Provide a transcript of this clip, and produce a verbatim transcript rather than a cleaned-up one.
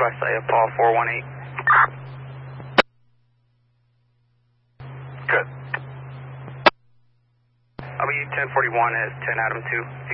by Saya, Paul four one eight. Good. W ten forty-one is ten Adam two.